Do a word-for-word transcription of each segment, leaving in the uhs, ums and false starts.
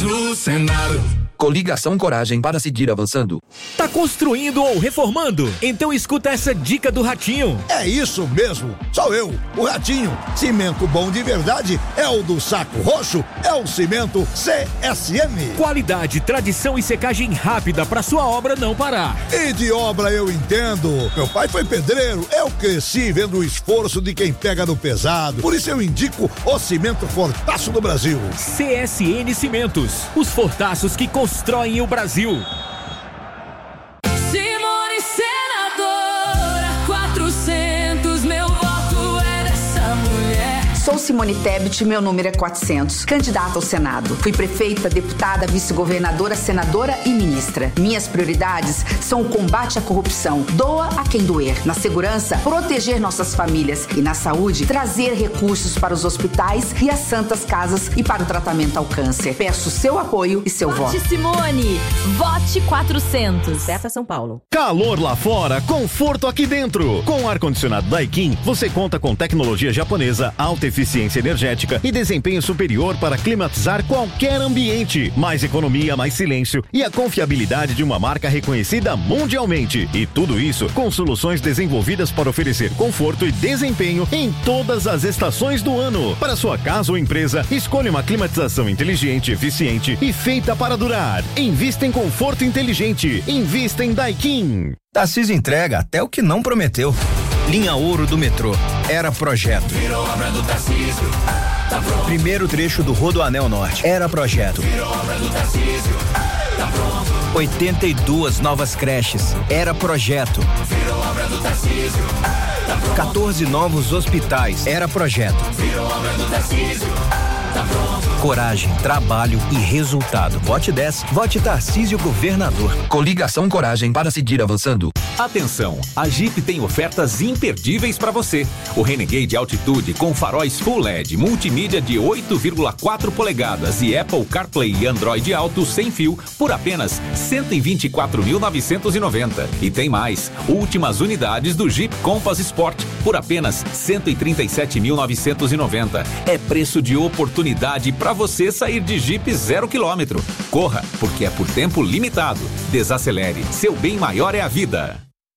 do Senado. Coligação Coragem para seguir avançando. Tá construindo ou reformando? Então escuta essa dica do Ratinho. É isso mesmo, sou eu, o Ratinho. Cimento bom de verdade é o do Saco Roxo, é o cimento C S M. Qualidade, tradição e secagem rápida para sua obra não parar. E de obra eu entendo. Meu pai foi pedreiro, eu cresci vendo o esforço de quem pega no pesado. Por isso eu indico o cimento Fortaço do Brasil. C S N Cimentos, os fortaços que constroem o Brasil. Simone senadora, quatrocentos, meu voto é dessa mulher. Sou Simone Tebet, meu número é quatrocentos, candidata ao Senado. Fui prefeita, deputada, vice-governadora, senadora e ministra. Minhas prioridades são o combate à corrupção, doa a quem doer. Na segurança, proteger nossas famílias. E na saúde, trazer recursos para os hospitais e as santas casas e para o tratamento ao câncer. Peço seu apoio e seu voto. Vote Simone, vote quatrocentos. Beta São Paulo. Calor lá fora, conforto aqui dentro. Com o ar-condicionado Daikin, você conta com tecnologia japonesa, alta eficiência energética e desempenho superior para climatizar qualquer ambiente. Mais economia, mais silêncio e a confiabilidade de uma marca reconhecida mundialmente. E tudo isso com soluções desenvolvidas para oferecer conforto e desempenho em todas as estações do ano. Para sua casa ou empresa, escolha uma climatização inteligente, eficiente e feita para durar. Invista em conforto inteligente. Invista em Daikin. Tarcísio entrega até o que não prometeu. Linha Ouro do metrô. Era projeto. Virou obra do Tarcísio. Tá pronto. Primeiro trecho do Rodoanel Norte. Era projeto. Virou obra do Tarcísio. Tá pronto. oitenta e duas novas creches. Era projeto. Virou obra do Tarcísio. Tá pronto. quatorze novos hospitais. Era projeto. Virou obra do Tarcísio. Tá pronto. Coragem, trabalho e resultado. Vote dez. Vote Tarcísio Governador. Coligação Coragem para seguir avançando. Atenção, a Jeep tem ofertas imperdíveis para você. O Renegade Altitude com faróis Full L E D, multimídia de oito vírgula quatro polegadas e Apple CarPlay e Android Auto sem fio por apenas cento e vinte e quatro mil novecentos e noventa. E tem mais, últimas unidades do Jeep Compass Sport por apenas cento e trinta e sete mil novecentos e noventa. É preço de oportunidade para você sair de Jeep zero quilômetro. Corra, porque é por tempo limitado. Desacelere, seu bem maior é a vida.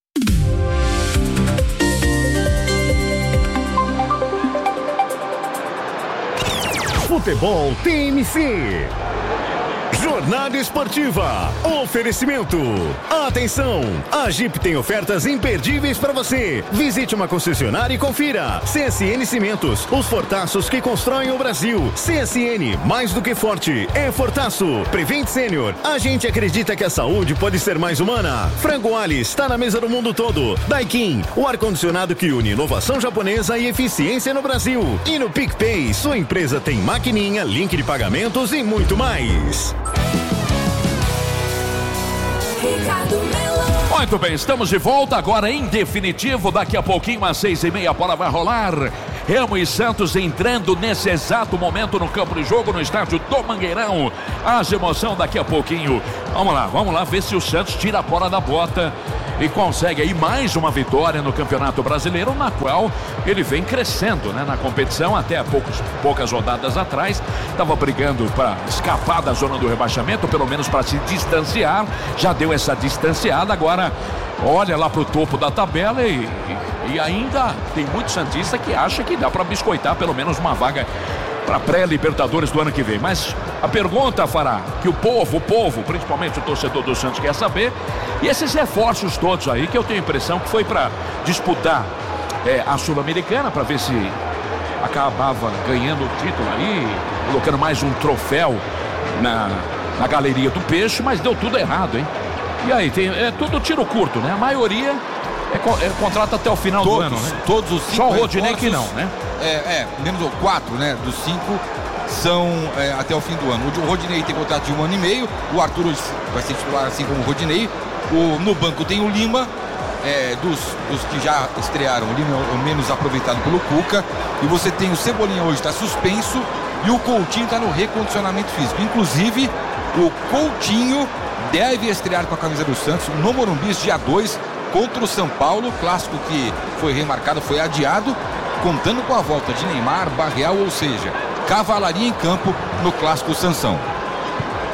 Futebol T M C. Jornada Esportiva. Oferecimento. Atenção! A Jeep tem ofertas imperdíveis para você. Visite uma concessionária e confira. C S N Cimentos, os fortaços que constroem o Brasil. C S N, mais do que forte, é fortaço. Prevent Sênior, a gente acredita que a saúde pode ser mais humana. Frango Ali está na mesa do mundo todo. Daikin, o ar-condicionado que une inovação japonesa e eficiência no Brasil. E no PicPay, sua empresa tem maquininha, link de pagamentos e muito mais. Muito bem, estamos de volta agora em definitivo, daqui a pouquinho às seis e meia a bola vai rolar. Remo e Santos entrando nesse exato momento no campo de jogo, no estádio do Mangueirão. As emoção daqui a pouquinho. Vamos lá, vamos lá ver se o Santos tira a bola da bota e consegue aí mais uma vitória no Campeonato Brasileiro, na qual ele vem crescendo, né, na competição. Até há poucos, poucas rodadas atrás estava brigando para escapar da zona do rebaixamento, pelo menos para se distanciar. Já deu essa distanciada, agora olha lá para o topo da tabela e, e, e ainda tem muito santista que acha que dá para biscoitar pelo menos uma vaga para pré-Libertadores do ano que vem. Mas a pergunta, Fará, que o povo, o povo, principalmente o torcedor do Santos quer saber, e esses reforços todos aí, que eu tenho a impressão que foi para disputar é, a Sul-Americana, para ver se acabava ganhando o título aí, colocando mais um troféu na, na galeria do Peixe, mas deu tudo errado, hein? E aí, tem, é tudo tiro curto, né? A maioria é, é contrato até o final todos, do ano, né? Todos os cinco. Só o Rodinei que não, né? É, é, menos quatro, né? Dos cinco são é, até o fim do ano. O Rodinei tem contrato de um ano e meio, o Arthur vai ser titular assim como o Rodinei. O, no banco tem o Lima, é, dos, dos que já estrearam, o Lima é o menos aproveitado pelo Cuca. E você tem o Cebolinha hoje, está suspenso, e o Coutinho está no recondicionamento físico. Inclusive, o Coutinho deve estrear com a camisa do Santos no Morumbi, dia dois, contra o São Paulo. Clássico que foi remarcado, foi adiado, contando com a volta de Neymar, Barreal, ou seja, cavalaria em campo no Clássico Sansão.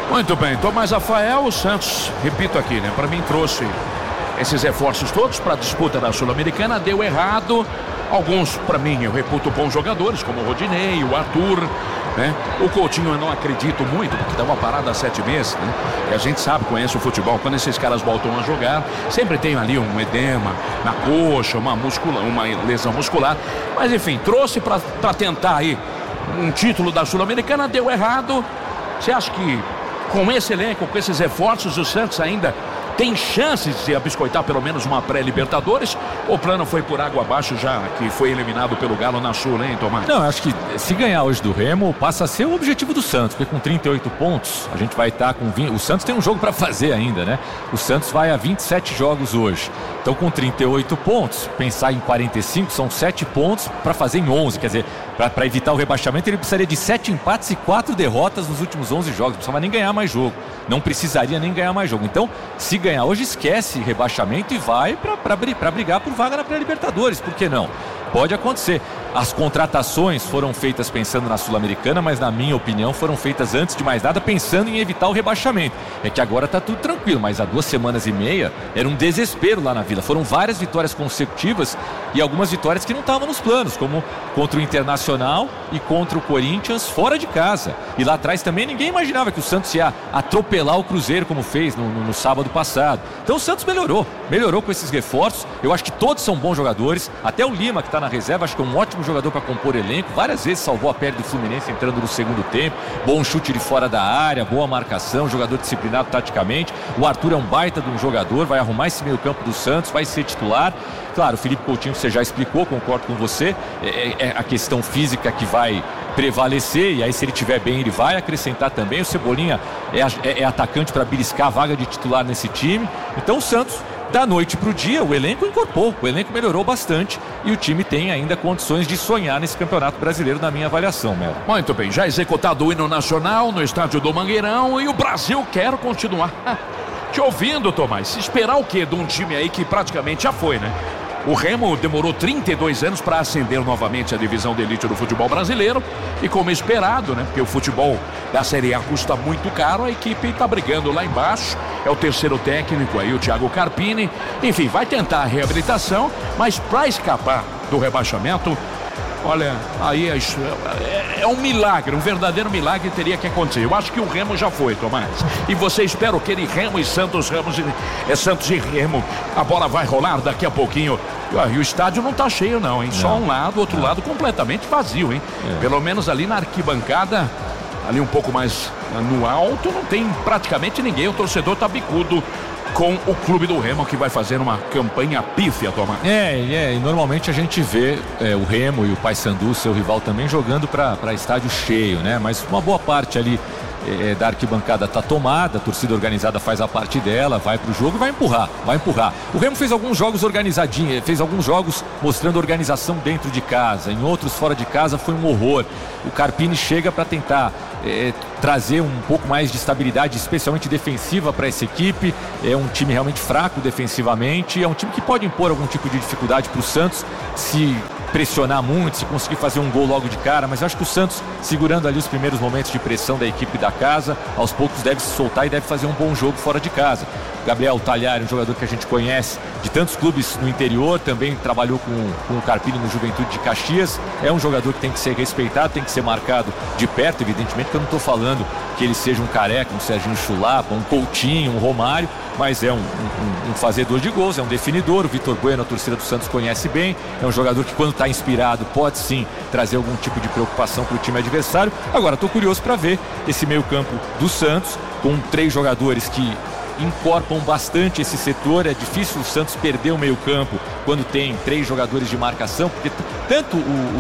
Muito bem, Tomás Rafael, o Santos, repito aqui, né? Para mim trouxe esses reforços todos para a disputa da Sul-Americana, deu errado. Alguns, para mim, eu reputo bons jogadores, como o Rodinei, o Arthur, né? O Coutinho eu não acredito muito, porque dá uma parada há sete meses, né? E a gente sabe, conhece o futebol, quando esses caras voltam a jogar, sempre tem ali um edema na coxa, uma, muscula, uma lesão muscular. Mas enfim, trouxe para tentar aí um título da Sul-Americana, deu errado. Você acha que com esse elenco, com esses reforços, o Santos ainda tem chances de abiscoitar pelo menos uma pré-Libertadores? O plano foi por água abaixo já que foi eliminado pelo Galo na Sul, hein, Tomás? Não, acho que se ganhar hoje do Remo, passa a ser o objetivo do Santos, porque com trinta e oito pontos, a gente vai estar com vinte... O Santos tem um jogo para fazer ainda, né? O Santos vai a vinte e sete jogos hoje. Então, com trinta e oito pontos, pensar em quarenta e cinco, são sete pontos para fazer em onze. Quer dizer, para evitar o rebaixamento, ele precisaria de sete empates e quatro derrotas nos últimos onze jogos. Não precisava nem ganhar mais jogo. Não precisaria nem ganhar mais jogo. Então, se ganhar hoje, esquece rebaixamento e vai para brigar por vaga na pré-Libertadores. Por que não? Pode acontecer. As contratações foram feitas pensando na Sul-Americana, mas na minha opinião foram feitas antes de mais nada pensando em evitar o rebaixamento. É que agora está tudo tranquilo, mas há duas semanas e meia era um desespero lá na Vila. Foram várias vitórias consecutivas e algumas vitórias que não estavam nos planos, como contra o Internacional e contra o Corinthians fora de casa. E lá atrás também ninguém imaginava que o Santos ia atropelar o Cruzeiro como fez no, no, no sábado passado. Então o Santos melhorou, melhorou com esses reforços. Eu acho que todos são bons jogadores, até o Lima que está na reserva, acho que é um ótimo jogador para compor elenco, várias vezes salvou a pele do Fluminense entrando no segundo tempo, bom chute de fora da área, boa marcação, jogador disciplinado taticamente. O Arthur é um baita de um jogador, vai arrumar esse meio campo do Santos, vai ser titular. Claro, o Felipe Coutinho você já explicou, concordo com você, é, é a questão física que vai prevalecer, e aí se ele estiver bem ele vai acrescentar também. O Cebolinha é, é, é atacante para beliscar a vaga de titular nesse time. Então o Santos, da noite para o dia, o elenco incorporou, o elenco melhorou bastante e o time tem ainda condições de sonhar nesse Campeonato Brasileiro, na minha avaliação, Melo. Muito bem, já executado o hino nacional no estádio do Mangueirão e o Brasil quer continuar te ouvindo, Tomás. Esperar o quê de um time aí que praticamente já foi, né? O Remo demorou trinta e dois anos para ascender novamente a divisão de elite do futebol brasileiro e, como esperado, né? Porque o futebol da Série A custa muito caro, a equipe está brigando lá embaixo. É o terceiro técnico aí, o Thiago Carpini. Enfim, vai tentar a reabilitação, mas para escapar do rebaixamento, olha, aí é, é, é um milagre, um verdadeiro milagre teria que acontecer. Eu acho que o Remo já foi, Tomás. E você espera o que de Remo e Santos, Ramos e, é Santos e Remo. A bola vai rolar daqui a pouquinho. E o estádio não tá cheio não, hein? Não. Só um lado, outro não. lado completamente vazio, hein? É. Pelo menos ali na arquibancada, ali um pouco mais no alto, não tem praticamente ninguém. O torcedor tá bicudo com o clube do Remo, que vai fazer uma campanha pífia, Tomás. É, é, e normalmente a gente vê é, o Remo e o Paysandu, seu rival, também jogando para estádio cheio, né? Mas uma boa parte ali é, da arquibancada tá tomada, a torcida organizada faz a parte dela, vai pro jogo e vai empurrar, vai empurrar. O Remo fez alguns jogos organizadinhos, fez alguns jogos mostrando organização dentro de casa, em outros fora de casa foi um horror. O Carpini chega para tentar É, trazer um pouco mais de estabilidade, especialmente defensiva, para essa equipe. É um time realmente fraco defensivamente, é um time que pode impor algum tipo de dificuldade para o Santos se pressionar muito, se conseguir fazer um gol logo de cara, mas eu acho que o Santos, segurando ali os primeiros momentos de pressão da equipe da casa, aos poucos deve se soltar e deve fazer um bom jogo fora de casa. Gabriel Talhari, um jogador que a gente conhece de tantos clubes no interior, também trabalhou com, com o Carpini no Juventude de Caxias, é um jogador que tem que ser respeitado, tem que ser marcado de perto, evidentemente que eu não estou falando que ele seja um Careca, um Serginho Chulapa, um Coutinho, um Romário, mas é um, um, um fazedor de gols, é um definidor. O Vitor Bueno, a torcida do Santos conhece bem, é um jogador que quando está inspirado pode sim trazer algum tipo de preocupação para o time adversário. Agora estou curioso para ver esse meio campo do Santos com três jogadores que incorporam bastante esse setor. É difícil o Santos perder o meio campo quando tem três jogadores de marcação, porque tanto o,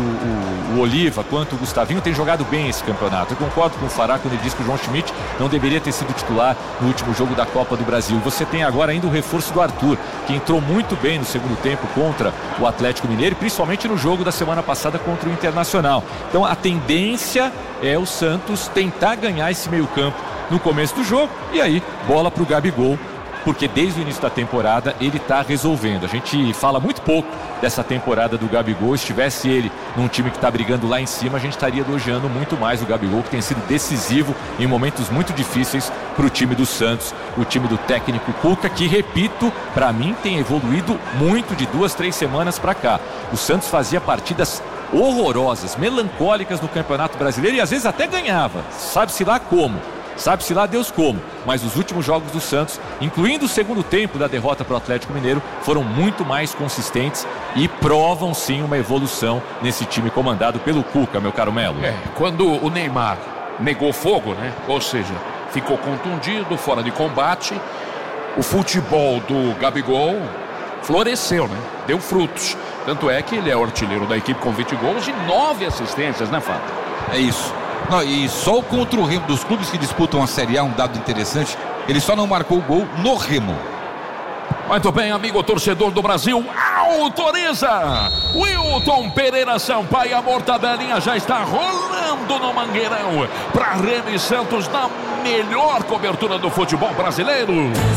o, o, o Oliva quanto o Gustavinho têm jogado bem esse campeonato. Eu concordo com o Fará quando ele diz que o João Schmidt não deveria ter sido titular no último jogo da Copa do Brasil. Você tem agora ainda o reforço do Arthur, que entrou muito bem no segundo tempo contra o Atlético Mineiro, principalmente no jogo da semana passada contra o Internacional. Então a tendência é o Santos tentar ganhar esse meio campo no começo do jogo, e aí bola para o Gabigol porque desde o início da temporada ele está resolvendo. A gente fala muito pouco dessa temporada do Gabigol. Se tivesse ele num time que está brigando lá em cima, a gente estaria elogiando muito mais o Gabigol, que tem sido decisivo em momentos muito difíceis para o time do Santos, o time do técnico Cuca, que, repito, para mim tem evoluído muito de duas, três semanas para cá. O Santos fazia partidas horrorosas, melancólicas no Campeonato Brasileiro e às vezes até ganhava, sabe-se lá como. Sabe-se lá Deus como, mas os últimos jogos do Santos, incluindo o segundo tempo da derrota para o Atlético Mineiro, foram muito mais consistentes e provam sim uma evolução nesse time comandado pelo Cuca, meu caro Melo. É, quando o Neymar negou fogo, né? Ou seja, ficou contundido, fora de combate, o futebol do Gabigol floresceu, né? Deu frutos. Tanto é que ele é o artilheiro da equipe com vinte gols e nove assistências, né, Fábio? É isso. Não, e só contra o Remo, dos clubes que disputam a Série A, um dado interessante, ele só não marcou o gol no Remo. Muito bem, amigo torcedor do Brasil, autoriza! Wilton Pereira Sampaio, a mortadelinha já está rolando no Mangueirão para Remo e Santos na melhor cobertura do futebol brasileiro.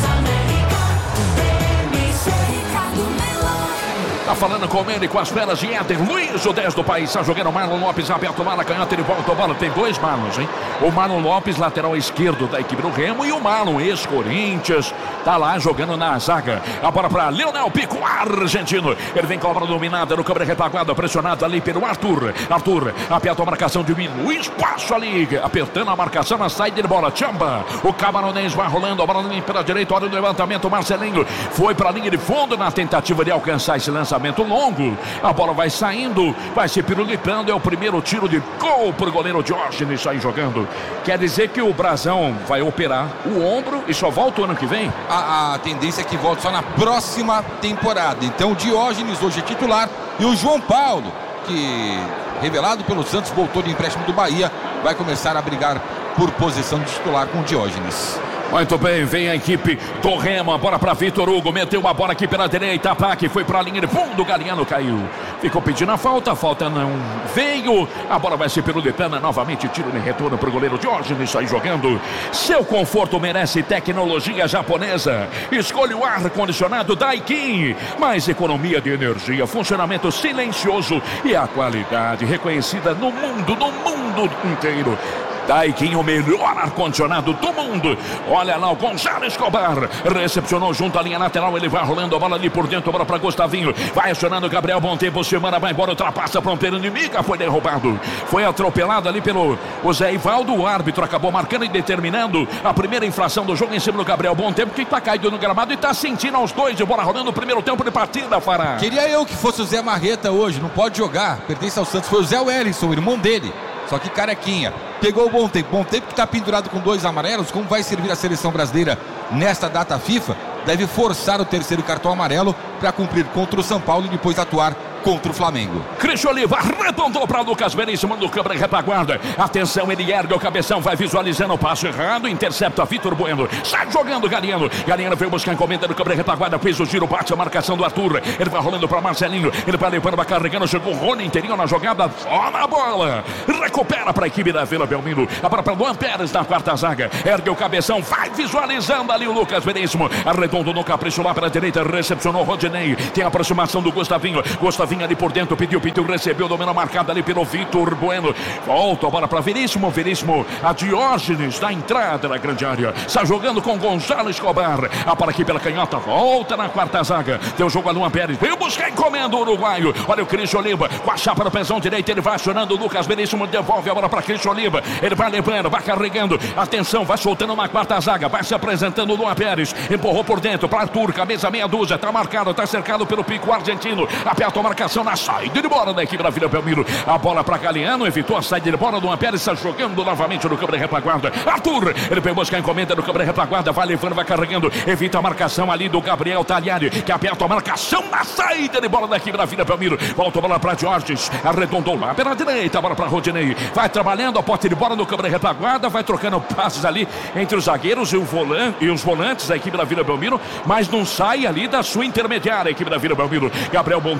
Tá falando com ele, com as pernas de Éder Luiz, o dez do país. Tá jogando o Marlon Lopes, aberto lá na canhota, ele volta a bola. Tem dois Marlons, hein? O Marlon Lopes, lateral esquerdo da equipe do Remo, e o Marlon, ex-Corinthians, tá lá jogando na zaga. A bola para Leonel Pico, argentino. Ele vem com a bola dominada no câmera retaguarda, pressionado ali pelo Arthur. Arthur aperta a marcação, diminui espaço ali, apertando a marcação na saída de bola. Chamba, o camaronês vai rolando, a bola pela direita, hora do levantamento. Marcelinho foi para a linha de fundo na tentativa de alcançar esse lançamento longo, a bola vai saindo, vai se pirulipando, é o primeiro tiro de gol pro goleiro Diógenes sair jogando. Quer dizer que o Brasão vai operar o ombro e só volta o ano que vem? A, a tendência é que volte só na próxima temporada. Então o Diógenes hoje é titular e o João Paulo, que revelado pelo Santos, voltou de empréstimo do Bahia, vai começar a brigar por posição de titular com o Diógenes. Muito bem, vem a equipe do Remo, a bola para Vitor Hugo, meteu uma bola aqui pela direita, Paque foi para a linha de fundo, o Galeano caiu, ficou pedindo a falta, a falta não veio, a bola vai ser pelo de pena, novamente tiro de retorno para o goleiro Diógenes, sai jogando. Seu conforto merece tecnologia japonesa, escolha o ar-condicionado Daikin, mais economia de energia, funcionamento silencioso e a qualidade reconhecida no mundo, no mundo inteiro. Daikin, o melhor ar-condicionado do mundo. Olha lá o Gonzalo Escobar, recepcionou junto à linha lateral, ele vai rolando a bola ali por dentro, bola para Gustavinho, vai acionando o Gabriel Bom Tempo, semana vai embora, ultrapassa a fronteira inimiga, foi derrubado, foi atropelado ali pelo o Zé Ivaldo, o árbitro acabou marcando e determinando a primeira infração do jogo em cima do Gabriel Bom Tempo, que está caído no gramado e está sentindo aos dois de bola rolando o primeiro tempo de partida, Fará. Queria eu que fosse o Zé Marreta hoje, não pode jogar, pertence ao Santos, foi o Zé Wellington, o irmão dele. Só que carequinha, pegou o Bom Tempo, Bom Tempo que está pendurado com dois amarelos, como vai servir a seleção brasileira nesta data FIFA, deve forçar o terceiro cartão amarelo para cumprir contra o São Paulo e depois atuar contra o Flamengo. Cristian Oliva arredondou para Lucas Veríssimo no câmera e retaguarda. Atenção, ele ergue o cabeção, vai visualizando o passo errado, intercepta Vitor Bueno, sai jogando Galeano. Galeano veio buscar a encomenda no câmera e retaguarda, fez o giro, bate a marcação do Arthur. Ele vai rolando para Marcelinho, ele vai levando, vai carregando, chegou o Rony inteirinho na jogada, só na bola. Recupera para a equipe da Vila Belmiro. A bola para Luan Pérez na quarta zaga. Ergue o cabeção, vai visualizando ali o Lucas Veríssimo. Arredondo no capricho lá pela direita, recepcionou o Rodinei. Tem a aproximação do Gustavinho. Gustavinho ali por dentro, pediu, pediu, recebeu, domina marcada ali pelo Vitor Bueno. Volta a bola para Veríssimo, Veríssimo, a Diógenes na entrada da grande área. Está jogando com Gonzalo Escobar. A bola aqui pela canhota, volta na quarta zaga. Tem o jogo a Luan Pérez. Veio buscar encomenda o uruguaio. Olha o Cristian Oliva com a chapa no pezão direito. Ele vai acionando o Lucas Veríssimo, devolve a bola para Cristian Oliva. Ele vai levando, vai carregando. Atenção, vai soltando uma quarta zaga. Vai se apresentando o Luan Pérez. Empurrou por dentro para Arthur, cabeça meia dúzia. Está marcado, está cercado pelo pico argentino. Aperta a marcação na saída de bola da equipe da Vila Belmiro. A bola para Galeano, evitou a saída de bola do Luan Pérez, está jogando novamente no câmera de retaguarda. Arthur, ele foi buscar a encomenda no câmera de retaguarda, vai levando, vai carregando, evita a marcação ali do Gabriel Tagliari, que aperta a marcação na saída de bola da equipe da Vila Belmiro. Volta a bola para Diógenes, arredondou lá pela direita, a bola para Rodinei, vai trabalhando a posse de bola no câmera de retaguarda, vai trocando passes ali entre os zagueiros e, o volante, e os volantes da equipe da Vila Belmiro, mas não sai ali da sua intermediária a equipe da Vila Belmiro. Gabriel Bom Tempo deu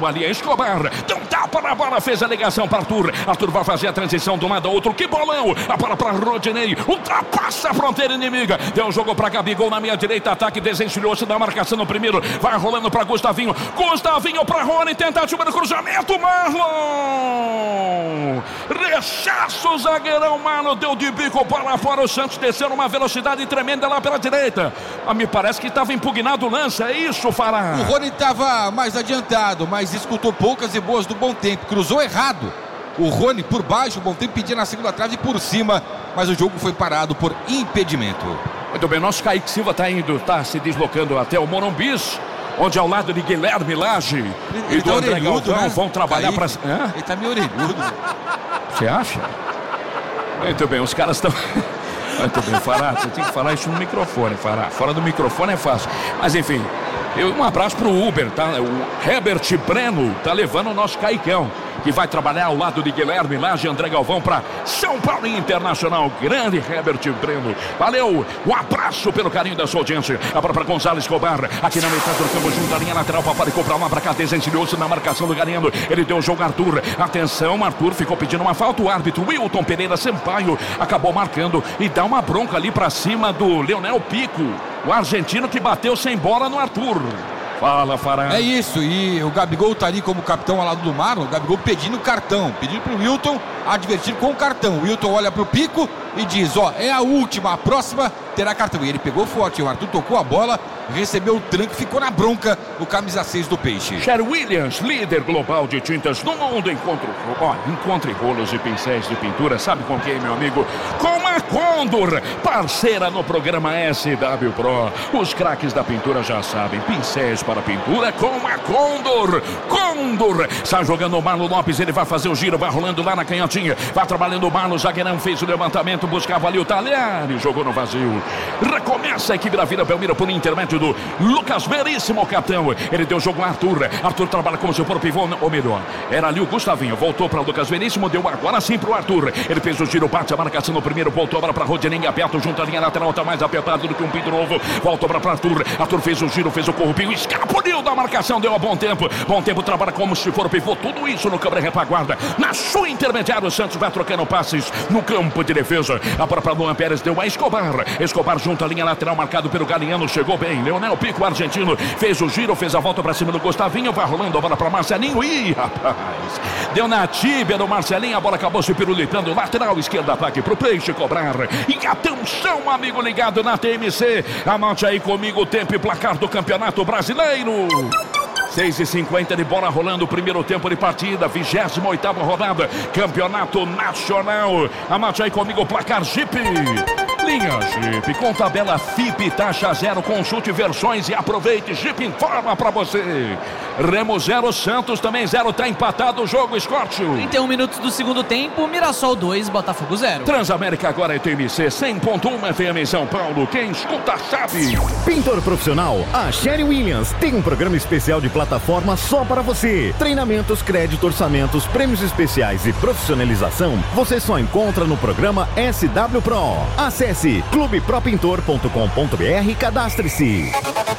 ali, Escobar, deu um tapa na bola, fez a ligação para Arthur. Arthur vai fazer a transição de um lado ao outro, que bolão, a bola para Rodinei, ultrapassa a fronteira inimiga, deu um jogo para Gabigol na minha direita, ataque desencilhou-se da marcação no primeiro, vai rolando para Gustavinho, Gustavinho para Rony, tentativa do cruzamento, Marlon, rechaça o zagueirão, Marlon, deu de bico para fora, o Santos desceu numa velocidade tremenda lá pela direita, ah, me parece que estava impugnado o lance, é isso, Fará? O Rony estava mais adiantado, mas escutou poucas e boas do Bom Tempo, cruzou errado. O Rony por baixo, o Bom Tempo pedia na segunda trave por cima, mas o jogo foi parado por impedimento. Muito bem, nosso Kaique Silva está indo, está se deslocando até o Morumbis, onde ao lado de Guilherme Lage e do André Galvão, né? Vão trabalhar para... Ele está meio orelhudo. Você acha? Muito bem, os caras estão... Muito bem, Fará, você tem que falar isso no microfone, Fará. Fora do microfone é fácil. Mas enfim, eu, um abraço pro Uber, tá? O Herbert Breno tá levando o nosso Caicão, que vai trabalhar ao lado de Guilherme Lage e André Galvão para São Paulo Internacional. Grande Herbert Breno. Valeu, um abraço pelo carinho da sua audiência. A própria Gonzalo Escobar, aqui na metade do campo, junto à linha lateral, para comprar uma para cá, desencilhou-se na marcação do Gariano. Ele deu o jogo a Arthur. Atenção, Arthur ficou pedindo uma falta. O árbitro Wilton Pereira Sampaio acabou marcando e dá uma bronca ali para cima do Leonel Pico, o argentino que bateu sem bola no Arthur. Fala, Fará. É isso, e o Gabigol tá ali como capitão ao lado do Marlon. O Gabigol pedindo cartão, pedindo pro Wilton advertir com o cartão. O Wilton olha pro Pico e diz, ó, é a última, a próxima terá cartão. E ele pegou forte, o Arthur tocou a bola, recebeu o tranco, ficou na bronca o camisa seis do Peixe. Sher Williams, líder global de tintas no mundo, encontre, ó, encontre rolos e pincéis de pintura, sabe com quem, meu amigo? Com a Condor, parceira no programa S W Pro. Os craques da pintura já sabem, pincéis para pintura com a Condor. Condor, está jogando o Marlon Lopes, ele vai fazer o giro, vai rolando lá na canhotinha, vai trabalhando o Marlon, zagueirão fez o levantamento, buscava ali o Talhari, jogou no vazio. Recomeça a equipe da Vila Belmiro por intermédio do Lucas Veríssimo, capitão. Ele deu jogo a Arthur. Arthur trabalha como se for pivô, ou melhor, era ali o Gustavinho. Voltou para o Lucas Veríssimo, deu agora sim para o Arthur. Ele fez o giro, bate a marcação no primeiro, voltou agora para Rodinei, aperto junto à linha lateral, está mais apertado do que um pinto novo. Voltou para Arthur. Arthur fez o giro, fez o corrupinho, escapuliu da marcação, deu a bom tempo. Bom tempo, trabalha como se for pivô. Tudo isso no câmara retaguarda. Na sua intermediária, o Santos vai trocando passes no campo de defesa. A própria Luan Pérez deu a Escobar. Escobar junto à linha lateral, marcado pelo Galeano, chegou bem. Leonel Pico, argentino, fez o giro, fez a volta para cima do Gustavinho, vai rolando a bola para Marcelinho. Ih, rapaz, deu na tíbia do Marcelinho, a bola acabou se pirulitando. Lateral esquerda, ataque pro Peixe cobrar. E atenção, amigo ligado na T M C, anote aí comigo o tempo e placar do Campeonato Brasileiro. seis e cinquenta de bola rolando, o primeiro tempo de partida, vigésima oitava rodada, Campeonato Nacional. Anote aí comigo o placar Jeep. Linha Jeep, com tabela F I P, taxa zero, consulte versões e aproveite. Jeep informa pra você. Remo zero, Santos também zero, tá empatado o jogo, Scott. trinta e um minutos do segundo tempo, Mirassol dois, Botafogo zero. Transamérica agora é T M C cem ponto um F M em São Paulo, quem escuta sabe. Pintor profissional, a Sher Williams tem um programa especial de plataforma só para você. Treinamentos, crédito, orçamentos, prêmios especiais e profissionalização, você só encontra no programa S W Pro. Acesse clube pro pintor ponto com ponto b r e cadastre-se.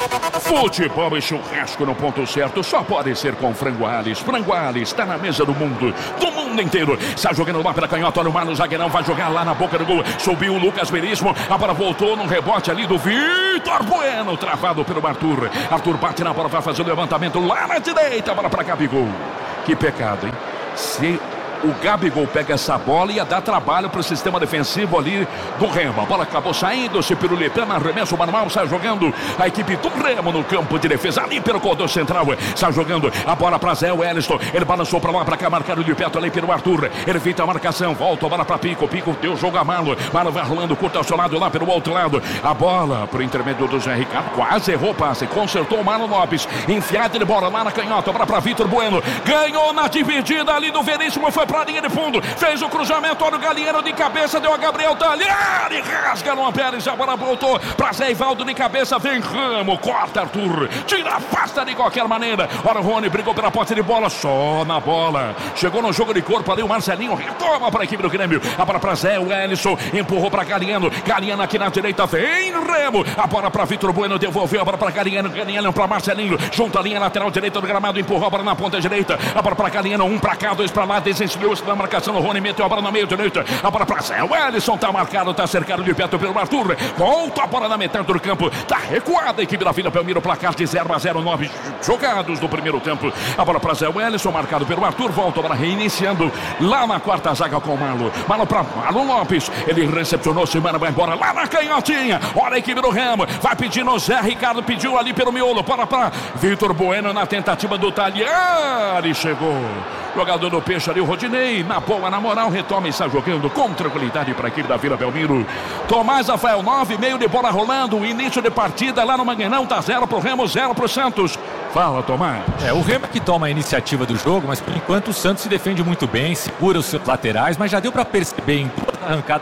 Futebol e churrasco no ponto certo só pode ser com Frango Ales. Frango Ales está na mesa do mundo, do mundo inteiro. Está jogando lá pela canhota, olha o Marlon, zagueirão, vai jogar lá na boca do gol. Subiu o Lucas Veríssimo, a bola voltou num rebote ali do Vitor Bueno, travado pelo Arthur. Arthur bate na bola, vai fazer o levantamento lá na direita, a bola para Gabigol. Que pecado, hein? Se o Gabigol pega essa bola, ia dar trabalho para o sistema defensivo ali do Remo. A bola acabou saindo, se pirulitando, arremesso manual, sai jogando a equipe do Remo no campo de defesa, ali pelo corredor central, sai jogando a bola para Zé Wellington, ele balançou para lá, para cá, marcado de perto ali pelo Arthur, ele feita a marcação, volta a bola para Pico, Pico deu jogo a Marlon, Marlon vai rolando, curto ao seu lado, lá pelo outro lado, a bola para o intermédio do Zé Ricardo, quase errou o passe, consertou o Marlon Lopes, enfiada de bola lá na canhota, bola para Vitor Bueno, ganhou na dividida ali do Veríssimo, foi pra linha de fundo, fez o cruzamento, olha o Galhardo de cabeça, deu a Gabriel Talhari, rasga Luan Pérez, a bola voltou pra Zé Ivaldo de cabeça, vem Ramo, corta Arthur, tira, afasta de qualquer maneira, olha o Rony, brigou pela posse de bola, só na bola, chegou no jogo de corpo ali, o Marcelinho retoma para a equipe do Grêmio, a bola pra Zé, o Ellison, empurrou pra Galhardo, Galhardo aqui na direita, vem Remo, a bola pra Vitor Bueno, devolveu a bola pra Galhardo, Galhardo pra Marcelinho, junto à linha lateral direita do gramado, empurrou a bola na ponta direita, a bola pra Galhardo, um pra cá, dois pra lá, desencilhou-se na marcação, o Rony meteu a bola no meio direita, a bola pra Zé, o Ellison tá marcado, tá cercado de perto pelo Arthur, volta a bola na metade do campo, tá recuada a equipe da Vila Belmiro, placar de zero a zero, nove jogados do primeiro tempo, a bola pra Zé, o Ellison marcado pelo Arthur, volta a bola reiniciando lá na quarta zaga com o Malo, Malo pra Marlon Lopes, ele recepcionou, Semana vai embora lá na canhotinha, olha a equipe do Remo, vai pedindo o Zé Ricardo, pediu ali pelo miolo, para pra Vitor Bueno na tentativa do Talhari, chegou jogador do Peixe ali, o Rodinei, na boa, na moral, retoma e está jogando com tranquilidade para a equipe da Vila Belmiro. Tomás Rafael, nove, meio de bola rolando, início de partida lá no Mangueirão, tá zero pro Remo, zero pro Santos. Fala, Tomás. É, o Remo que toma a iniciativa do jogo, mas por enquanto o Santos se defende muito bem, segura os seus laterais, mas já deu para perceber em toda a arrancada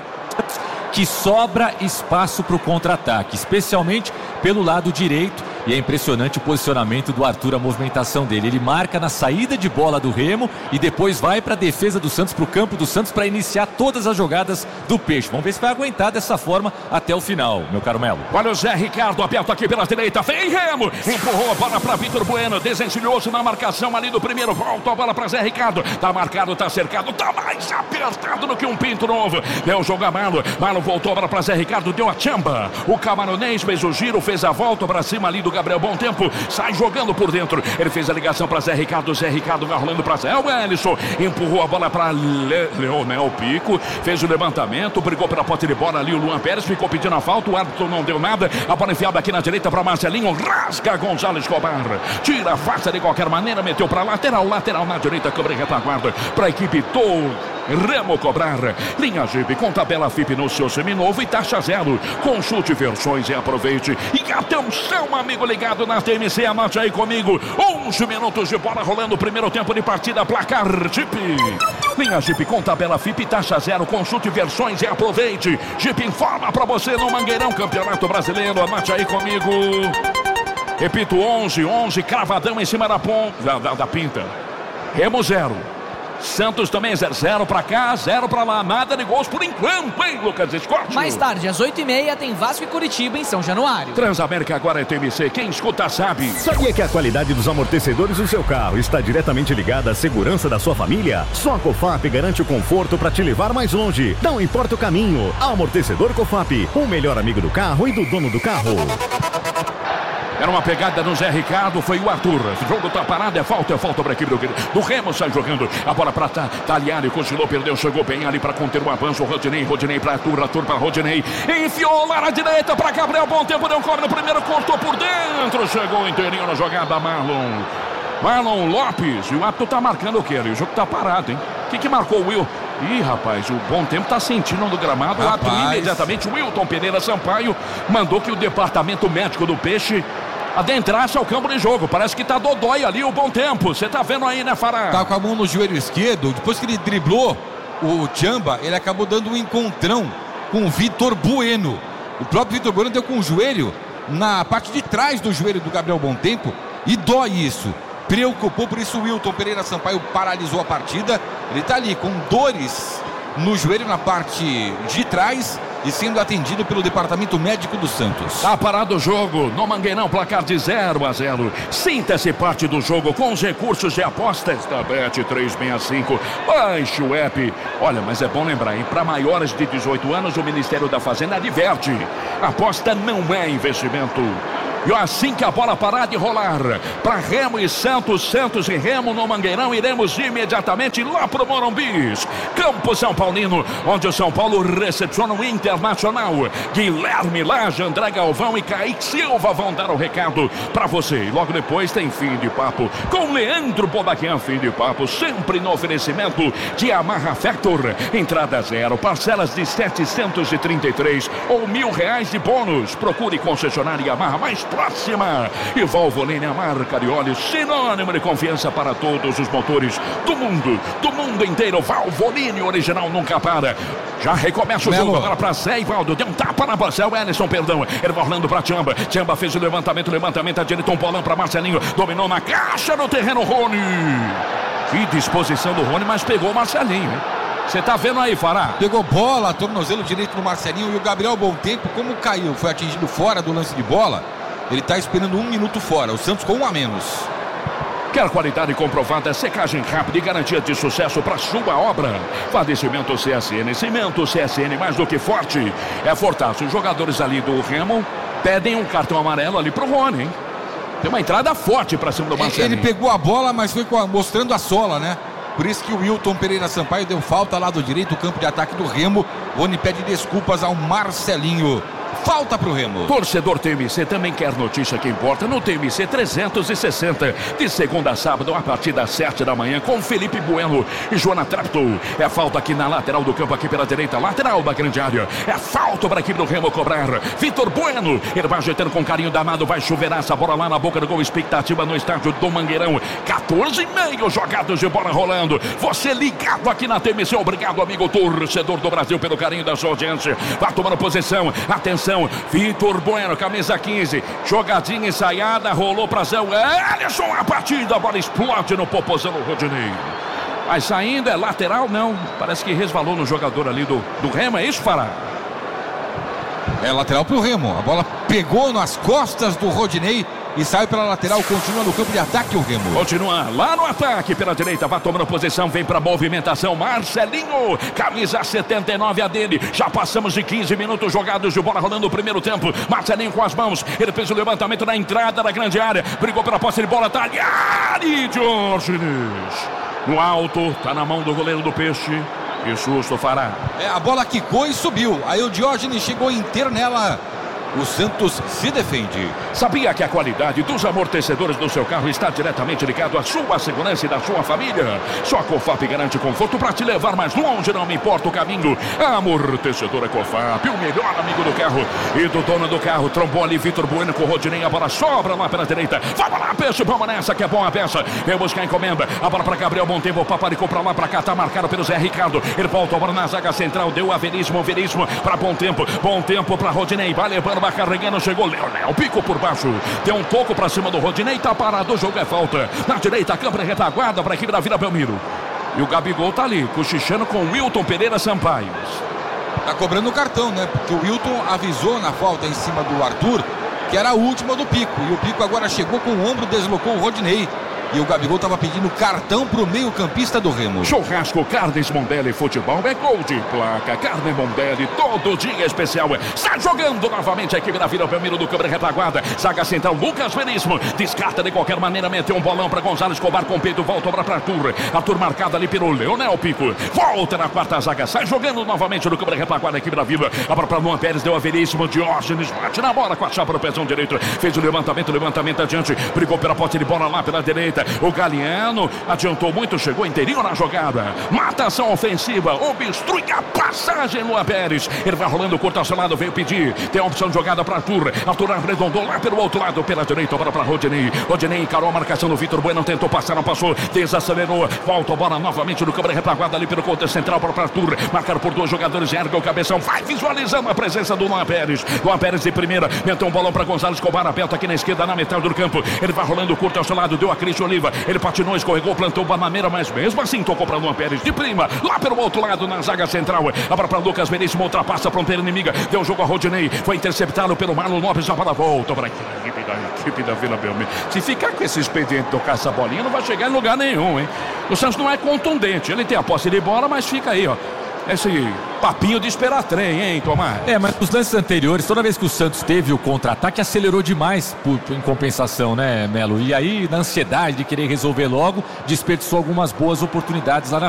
que sobra espaço para o contra-ataque, especialmente pelo lado direito, e é impressionante o posicionamento do Arthur, a movimentação dele. Ele marca na saída de bola do Remo e depois vai para a defesa do Santos, para o campo do Santos, para iniciar todas as jogadas do Peixe. Vamos ver se vai aguentar dessa forma até o final, meu caro Melo. Olha o Zé Ricardo, aberto aqui pela direita, vem Remo, empurrou a bola para Vitor Bueno, desencilhou-se na marcação ali do primeiro, volta a bola para Zé Ricardo, tá marcado, tá cercado, tá mais apertado do que um pinto novo, deu o jogo a Malo, Malo voltou a bola para Zé Ricardo, deu a chamba, o camaronês fez o giro, fez a volta para cima ali do Gabriel Bom Tempo, sai jogando por dentro, ele fez a ligação para Zé Ricardo, Zé Ricardo vai rolando para Zé, o Ellison empurrou a bola para Le... Leonel Pico, fez o levantamento, brigou pela posse de bola ali, o Luan Pérez ficou pedindo a falta, o árbitro não deu nada, a bola enfiada aqui na direita para Marcelinho, rasga Gonzalo Escobar, tira, afasta de qualquer maneira, meteu para lateral, lateral na direita, câmera e retaguarda para a equipe do Remo cobrar, linha Jeep com tabela F I P no seu seminovo e taxa zero, consulte versões e aproveite, e atenção amigo ligado na T M C, anote aí comigo, onze minutos de bola rolando, primeiro tempo de partida, placar Jeep, linha Jeep com tabela F I P, taxa zero, consulte versões e aproveite, Jeep informa pra você no Mangueirão, Campeonato Brasileiro, anote aí comigo, repito, onze, onze, cravadão em cima da ponta, da, da, da pinta, Remo zero, Santos também zero, zero pra cá, zero pra lá, nada de gols por enquanto, hein, Lucas Escorte? Mais tarde, às oito e meia, tem Vasco e Curitiba em São Januário. Transamérica agora é T M C, quem escuta sabe. Sabia que a qualidade dos amortecedores do seu carro está diretamente ligada à segurança da sua família? Só a Cofap garante o conforto para te levar mais longe, não importa o caminho. Amortecedor Cofap, o melhor amigo do carro e do dono do carro. Era uma pegada no Zé Ricardo, foi o Arthur. O jogo tá parado, é falta, é falta para a equipe do, do Remo, sai jogando. A bola para Talhari, continuou, perdeu, chegou bem ali para conter o avanço. O Rodinei, Rodinei para Arthur, Arthur para Rodinei. Enfiou lá na direita para Gabriel, bom tempo, deu um corre no primeiro, cortou por dentro. Chegou inteirinho na jogada, Marlon. Marlon Lopes, e o Arthur tá marcando o quê? O jogo tá parado, hein? O que que marcou o Will? Ih, rapaz, o Bom Tempo tá sentindo no gramado. O Arthur imediatamente, o Wilton Pereira Sampaio, mandou que o departamento médico do Peixe adentrasse ao campo de jogo. Parece que tá dodói ali o Bom Tempo. Você tá vendo aí, né, Fará? Tá com a mão no joelho esquerdo. Depois que ele driblou o Chamba, ele acabou dando um encontrão com o Vitor Bueno. O próprio Vitor Bueno deu com o joelho na parte de trás do joelho do Gabriel Bom Tempo e dói isso. Preocupou, por isso o Wilton Pereira Sampaio paralisou a partida. Ele tá ali com dores no joelho na parte de trás e sendo atendido pelo departamento médico do Santos. Tá parado o jogo no Mangueirão, placar de zero a zero. Sinta-se parte do jogo com os recursos de apostas da Bet trezentos e sessenta e cinco. Baixe o app. Olha, mas é bom lembrar, hein? Para maiores de dezoito anos, o Ministério da Fazenda adverte: aposta não é investimento. E assim que a bola parar de rolar, para Remo e Santos, Santos e Remo no Mangueirão, iremos imediatamente lá pro Morumbi, Campo São Paulino, onde o São Paulo recepciona o Internacional. Guilherme Lage, André Galvão e Kaique Silva vão dar o recado para você. E logo depois tem Fim de Papo com Leandro Bobaquian. Fim de Papo sempre no oferecimento de Yamaha Factor. Entrada zero, parcelas de setecentos e trinta e três ou mil reais de bônus. Procure concessionária Yamaha mais próxima. E Valvoline, a marca de óleo sinônimo de confiança para todos os motores do mundo, do mundo inteiro. Valvoline, original, nunca para. Já recomeça o Melo. jogo agora para Zé Ivaldo. Deu um tapa na bola. O Ellison, perdão. Ele vai rolando para Tchamba. Tchamba fez o levantamento, levantamento. Adianta um bolão para Marcelinho. Dominou na caixa no terreno, Rony. Que disposição do Rony, mas pegou o Marcelinho. Você tá vendo aí, Fará? Pegou bola, tornozelo direito no Marcelinho. E o Gabriel Bom Tempo, como caiu, foi atingido fora do lance de bola. Ele tá esperando um minuto fora. O Santos com um a menos. Quer qualidade comprovada, secagem rápida e garantia de sucesso para sua obra? Padecimento C S N, cimento C S N, mais do que forte. É fortaço. Os jogadores ali do Remo pedem um cartão amarelo ali pro Rony, hein? Tem uma entrada forte para cima do Marcelinho. Ele pegou a bola, mas foi mostrando a sola, né? Por isso que o Wilton Pereira Sampaio deu falta lado direito, o campo de ataque do Remo. Rony pede desculpas ao Marcelinho. Falta pro Remo. Torcedor T M C também quer notícia que importa no T M C trezentos e sessenta. De segunda a sábado, a partir das sete da manhã, com Felipe Bueno e Joana Trapto. É falta aqui na lateral do campo, aqui pela direita, lateral da grande área. É falta para a equipe do Remo cobrar. Vitor Bueno, ele vai ajeitando com carinho danado, vai chover essa bola lá na boca do gol. Expectativa no estádio do Mangueirão. quatorze e meio jogados de bola rolando. Você ligado aqui na T M C. Obrigado, amigo torcedor do Brasil, pelo carinho da sua audiência. Vai tomando posição. Atenção. Vitor Bueno, camisa quinze, jogadinha ensaiada, rolou para Zé Ellison, a partida, a bola explode no popozão do Rodinei. Mas saindo, é lateral? Não, parece que resvalou no jogador ali do, do Remo, é isso, Fará? É lateral pro Remo, a bola pegou nas costas do Rodinei e sai pela lateral, continua no campo de ataque o Remo. Continua lá no ataque pela direita, vai tomando posição, vem pra movimentação, Marcelinho, camisa setenta e nove a dele, já passamos de quinze minutos jogados de bola rolando o primeiro tempo, Marcelinho com as mãos, ele fez o levantamento na entrada da grande área, brigou pela posse de bola, Tagliari, Diógenes, no alto, tá na mão do goleiro do Peixe. Que susto, Fará. É, a bola quicou e subiu, aí o Diógenes chegou inteiro nela. O Santos se defende. Sabia que a qualidade dos amortecedores do seu carro está diretamente ligado à sua segurança e da sua família? Só a Cofap garante conforto para te levar mais longe, não me importa o caminho. Amortecedor é Cofap, o melhor amigo do carro e do dono do carro. Trombou ali Vitor Bueno com o Rodinei, a bola sobra lá pela direita. Vamos lá, Peixe, vamos nessa que é boa a peça. Vem buscar a encomenda. A bola para Gabriel Bom Tempo, o Paparicou para lá, para cá, tá marcado pelo Zé Ricardo. Ele volta a bola na zaga central, deu a Veríssimo, Veríssimo para Bom Tempo. Bom Tempo para Rodinei, vai levando, vai carregando, chegou Leonel, pico por baixo, deu um toco para cima do Rodinei, tá parado, o jogo é falta. Na direita, a câmera retaguarda para a equipe da Vila Belmiro. E o Gabigol tá ali, cochichando com o Wilton Pereira Sampaio. Tá cobrando o cartão, né? Porque o Wilton avisou na falta em cima do Arthur que era a última do Pico. E o Pico agora chegou com o ombro, deslocou o Rodinei. E o Gabigol estava pedindo cartão pro meio-campista do Remo. Churrasco Carnes Mondelli Futebol é gol de placa. Carne Mondelli, todo dia especial. Está jogando novamente a equipe da Vila Belmiro do câmera retaguarda. Zaga central, Lucas Veríssimo. Descarta de qualquer maneira, meteu um bolão para Gonzalo Escobar com peito. Volta para Arthur. Arthur marcado ali pelo Leonel Pico. Volta na quarta zaga. Sai jogando novamente no câmera retaguarda a equipe da Vila. A para Luan Pérez, deu a Veríssimo. Diógenes bate na bola com a chapa no pezão direito. Fez o levantamento, levantamento adiante. Brigou pela posse de bola lá pela direita. O Galeano adiantou muito, chegou inteirinho na jogada. Matação ofensiva, obstrui a passagem Luan Pérez. Ele vai rolando, curto ao lado, veio pedir. Tem a opção de jogada para Arthur. Arthur arredondou lá pelo outro lado, pela direita, agora para Rodinei. Rodinei encarou a marcação do Vitor Bueno, tentou passar, não passou, desacelerou. Volta a bola novamente no câmera retaguarda ali pelo contra central para Arthur. Marcado por dois jogadores, erga o cabeção, vai visualizando a presença do Luan Pérez. Luan Pérez de primeira, meteu um bolão para Gonzalo Escobar, aberto aqui na esquerda, na metade do campo. Ele vai rolando, curto ao seu lado, deu a Cristian Oliva. Ele patinou, escorregou, plantou bananeira, mas mesmo assim tocou para Luan Pérez de prima, lá pelo outro lado na zaga central. Abra para Lucas Veríssimo, ultrapassa a fronteira inimiga, deu o jogo a Rodinei, foi interceptado pelo Marlon Lopes, a bola volta para a equipe da, equipe da Vila Belmiro. Se ficar com esse expediente tocar essa bolinha, não vai chegar em lugar nenhum, hein? O Santos não é contundente, ele tem a posse de bola, mas fica aí, ó. Esse papinho de esperar trem, hein, Tomar? É, mas nos lances anteriores, toda vez que o Santos teve o contra-ataque, acelerou demais por, por, em compensação, né, Melo? E aí, na ansiedade de querer resolver logo, desperdiçou algumas boas oportunidades lá na